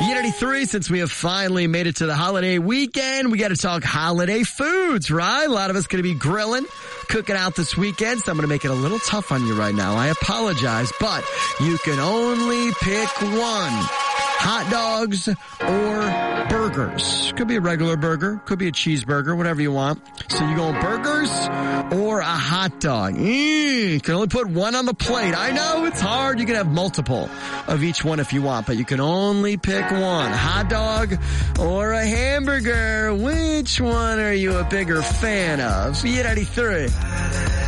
Z93, since we have finally made it to the holiday weekend, we got to talk holiday foods, right? A lot of us going to be grilling, cooking out this weekend, so I'm going to make it a little tough on you right now. I apologize, but you can only pick one. Hot dogs or burgers. Could be a regular burger, could be a cheeseburger, whatever you want. So you going burgers or a hot dog? You can only put one on the plate. I know it's hard. You can have multiple of each one if you want, but you can only pick one. Hot dog or a hamburger. Which one are you a bigger fan of? Z93.